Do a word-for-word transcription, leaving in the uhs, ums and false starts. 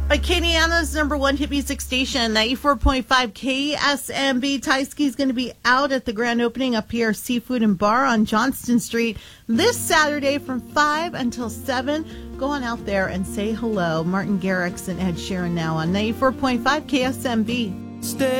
Acadiana's number one hit music station, ninety-four point five K S M B. Tysky's going to be out at the grand opening up here, Seafood and Bar on Johnston Street, this Saturday from five until seven. Go on out there and say hello. Martin Garrix and Ed Sheeran now on ninety-four point five K S M B. Stay